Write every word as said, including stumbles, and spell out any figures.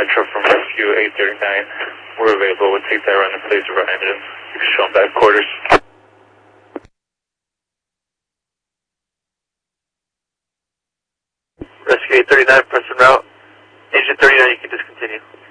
dispatcher from Rescue eight thirty-nine. We're available. We'll take that around the place of our engine. You can show them back quarters. Rescue eight thirty-nine, press en route. Engine thirty-nine, you can discontinue.